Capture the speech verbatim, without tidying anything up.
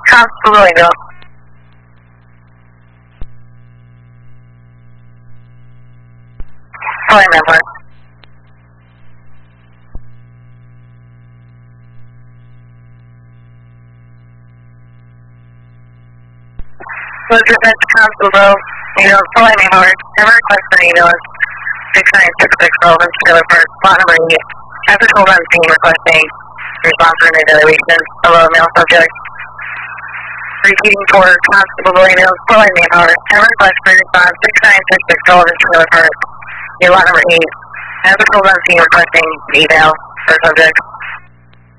Constable Louisville. Calling member. Was referred to Constable Louisville, calling member. Never request for ambulance. six nine six six Relevance Trailer Park, lot number eight. After told on scene requesting response for an evaluation of a male subject. Repeating for Constable Louisville, calling member. Never request for response six nine six six Relevance Trailer Park, lot number eight. After told on scene requesting eval for subject.